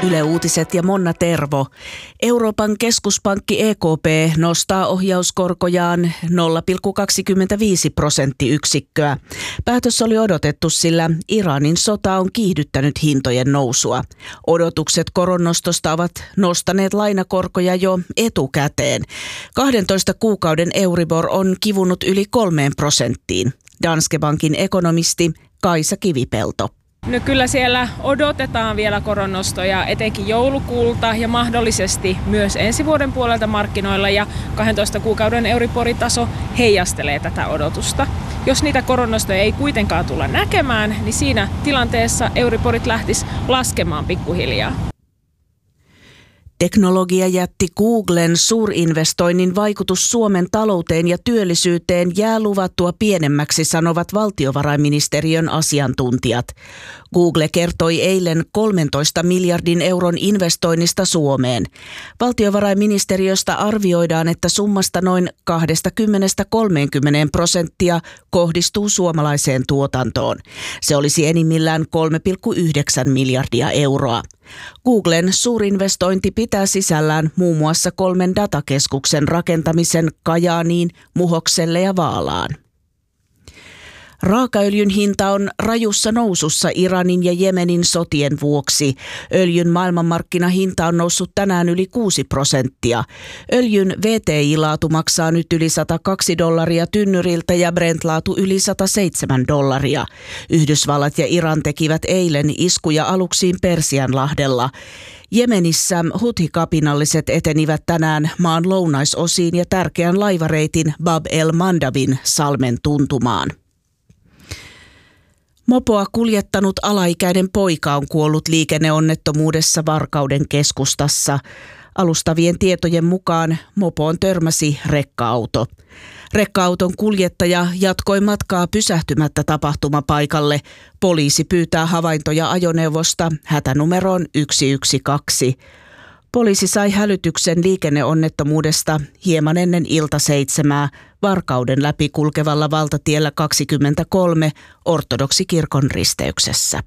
Yle Uutiset ja Monna Tervo. Euroopan keskuspankki EKP nostaa ohjauskorkojaan 0,25%. Päätös oli odotettu, sillä Iranin sota on kiihdyttänyt hintojen nousua. Odotukset koronnostosta ovat nostaneet lainakorkoja jo etukäteen. 12 kuukauden Euribor on kivunut yli 3%. Danske Bankin ekonomisti Kaisa Kivipelto. No kyllä siellä odotetaan vielä koronnostoja etenkin joulukuulta ja mahdollisesti myös ensi vuoden puolelta markkinoilla, ja 12 kuukauden Euribor-taso heijastelee tätä odotusta. Jos niitä koronnostoja ei kuitenkaan tulla näkemään, niin siinä tilanteessa Euriborit lähtisi laskemaan pikkuhiljaa. Teknologiajätti Googlen suurinvestoinnin vaikutus Suomen talouteen ja työllisyyteen jää luvattua pienemmäksi, sanovat valtiovarainministeriön asiantuntijat. Google kertoi eilen 13 miljardin euron investoinnista Suomeen. Valtiovarainministeriöstä arvioidaan, että summasta noin 20-30% kohdistuu suomalaiseen tuotantoon. Se olisi enimmillään 3,9 miljardia euroa. Googlen suurinvestointi pitää sisällään muun muassa 3 datakeskuksen rakentamisen Kajaaniin, Muhokselle ja Vaalaan. Raakaöljyn hinta on rajussa nousussa Iranin ja Jemenin sotien vuoksi. Öljyn maailmanmarkkinahinta on noussut tänään yli 6%. Öljyn WTI-laatu maksaa nyt yli $102 tynnyriltä ja Brent-laatu yli $107. Yhdysvallat ja Iran tekivät eilen iskuja aluksiin Persianlahdella. Jemenissä Huthi-kapinalliset etenivät tänään maan lounaisosiin ja tärkeän laivareitin Bab el-Mandabin salmen tuntumaan. Mopoa kuljettanut alaikäinen poika on kuollut liikenneonnettomuudessa Varkauden keskustassa. Alustavien tietojen mukaan mopoon törmäsi rekka-auto. Rekka-auton kuljettaja jatkoi matkaa pysähtymättä tapahtumapaikalle. Poliisi pyytää havaintoja ajoneuvosta hätänumeroon 112. Poliisi sai hälytyksen liikenneonnettomuudesta hieman ennen 6:00 Varkauden läpi kulkevalla valtatiellä 23 ortodoksikirkon risteyksessä.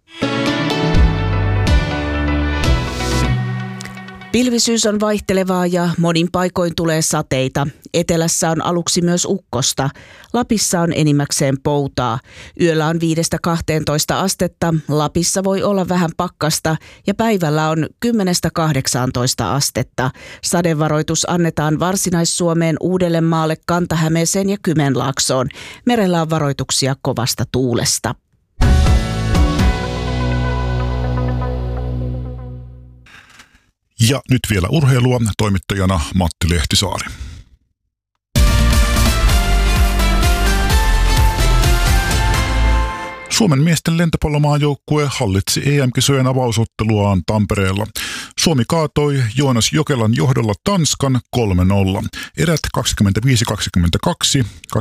Pilvisyys on vaihtelevaa ja monin paikoin tulee sateita. Etelässä on aluksi myös ukkosta. Lapissa on enimmäkseen poutaa. Yöllä on 5-12 astetta. Lapissa voi olla vähän pakkasta ja päivällä on 10-18 astetta. Sadevaroitus annetaan Varsinais-Suomeen, Uudellemaalle, Kanta-Hämeeseen ja Kymenlaaksoon. Merellä on varoituksia kovasta tuulesta. Ja nyt vielä urheilua, toimittajana Matti Lehtisaari. Suomen miesten lentopallomaajoukkue hallitsi EM-kisojen avausotteluaan Tampereella. Suomi kaatoi Joonas Jokelan johdolla Tanskan 3-0. Erät 25-22, 25-17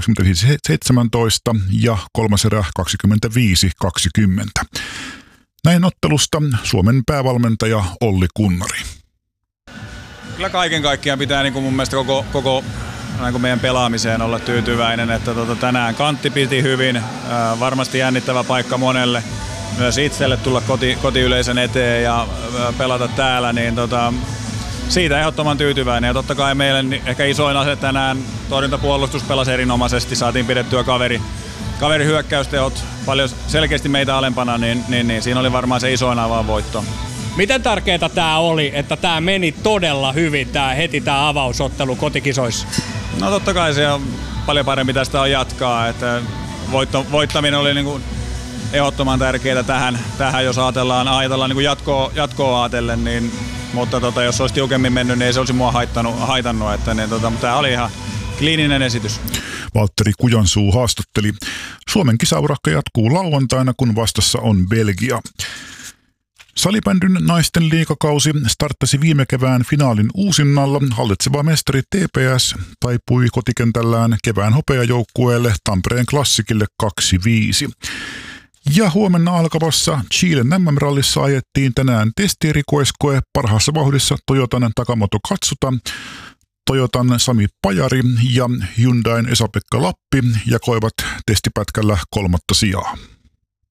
ja kolmas erä 25-20. Näin ottelusta Suomen päävalmentaja Olli Kunnari. Kyllä kaiken kaikkiaan pitää mun mielestä koko meidän pelaamiseen olla tyytyväinen, että tänään kantti piti hyvin, varmasti jännittävä paikka monelle, myös itselle tulla kotiyleisön eteen ja pelata täällä, niin siitä ehdottoman tyytyväinen. Ja totta kai meille ehkä isoin ase tänään, torjuntapuolustus pelasi erinomaisesti, saatiin pidettyä kaveri hyökkäystehot paljon selkeästi meitä alempana, niin siinä oli varmaan se isoin avainvoitto. Miten tärkeää tämä oli, että tämä meni todella hyvin, heti tämä avausottelu kotikisoissa? No totta kai se on paljon parempi tästä on jatkaa, että voittaminen oli ehdottoman tärkeää tähän jos ajatellaan jatkoa ajatellen, niin, mutta jos olisi tiukemmin mennyt, niin ei se olisi mua haitannut, että mutta tämä oli ihan kliininen esitys. Valtteri Kujansuu haastatteli. Suomen kisaurakka jatkuu lauantaina, kun vastassa on Belgia. Salibändyn naisten liigakausi starttasi viime kevään finaalin uusinnalla. Hallitseva mestari TPS taipui kotikentällään kevään hopeajoukkueelle Tampereen Klassikille 2-5. Ja huomenna alkavassa Chilen MM-rallissa ajettiin tänään testierikoiskoe parhaassa vauhdissa Toyotan Takamoto Katsuta. Toyotan Sami Pajari ja Hyundain Esa-Pekka Lappi jakoivat testipätkällä 3. sijaa.